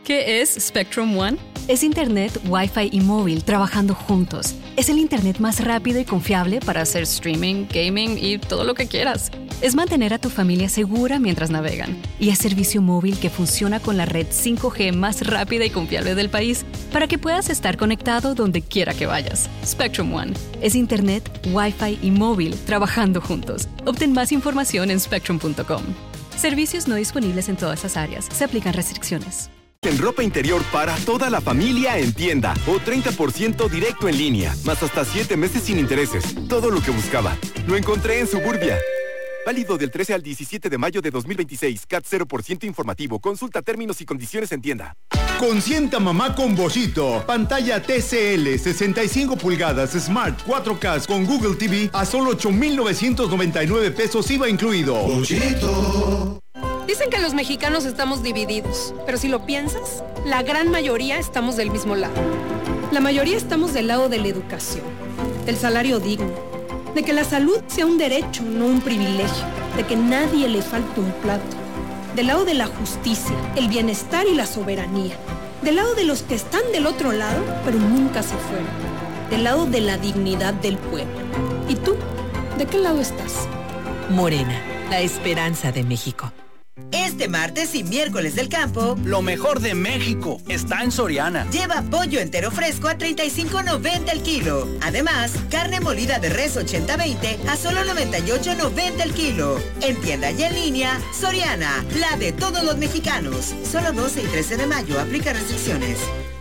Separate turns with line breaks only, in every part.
¿Qué es Spectrum One?
Es Internet, Wi-Fi y móvil trabajando juntos. Es el Internet más rápido y confiable para hacer streaming, gaming y todo lo que quieras. Es mantener a tu familia segura mientras navegan. Y es servicio móvil que funciona con la red 5G más rápida y confiable del país para que puedas estar conectado donde quiera que vayas. Spectrum One. Es Internet, Wi-Fi y móvil trabajando juntos. Obtén más información en spectrum.com. Servicios no disponibles en todas las áreas. Se aplican restricciones.
En ropa interior para toda la familia en tienda o 30% directo en línea, más hasta 7 meses sin intereses. Todo lo que buscaba. Lo encontré en Suburbia. Válido del 13 al 17 de mayo de 2026. CAT 0% informativo. Consulta términos y condiciones en tienda.
Consienta mamá con Bollito. Pantalla TCL 65 pulgadas Smart 4K con Google TV a solo 8,999 pesos IVA incluido.
Bollito. Dicen que los mexicanos estamos divididos, pero si lo piensas, la gran mayoría estamos del mismo lado. La mayoría estamos del lado de la educación, del salario digno, de que la salud sea un derecho, no un privilegio, de que nadie le falte un plato, del lado de la justicia, el bienestar y la soberanía, del lado de los que están del otro lado, pero nunca se fueron, del lado de la dignidad del pueblo. ¿Y tú? ¿De qué lado estás?
Morena, la esperanza de México.
Este martes y miércoles del campo,
lo mejor de México está en Soriana.
Lleva pollo entero fresco a $35.90 el kilo. Además, carne molida de res 80-20 a solo $98.90 el kilo. En tienda y en línea, Soriana, la de todos los mexicanos. Solo 12 y 13 de mayo, aplica restricciones.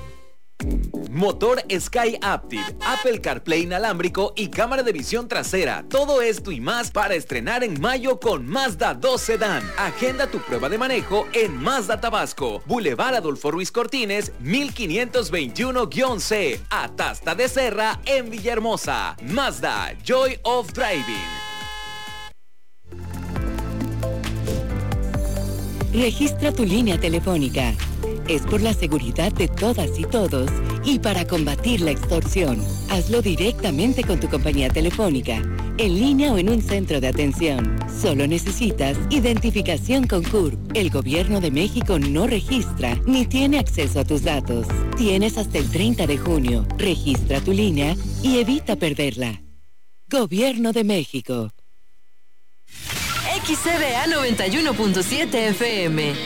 Motor Sky Active, Apple CarPlay inalámbrico y cámara de visión trasera. Todo esto y más para estrenar en mayo con Mazda 2 Sedán. Agenda tu prueba de manejo en Mazda Tabasco, Boulevard Adolfo Ruiz Cortines, 1521-C, Atasta de Serra en Villahermosa. Mazda, Joy of Driving.
Registra tu línea telefónica. Es por la seguridad de todas y todos y para combatir la extorsión. Hazlo directamente con tu compañía telefónica, en línea o en un centro de atención. Solo necesitas identificación con CURP. El Gobierno de México no registra ni tiene acceso a tus datos. Tienes hasta el 30 de junio. Registra tu línea y evita perderla. Gobierno de México.
XCBA 91.7 FM.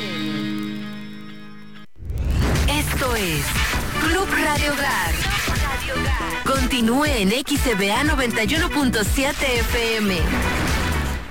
Esto es Club Radio Hogar. Continúe en XCBA 91.7 FM.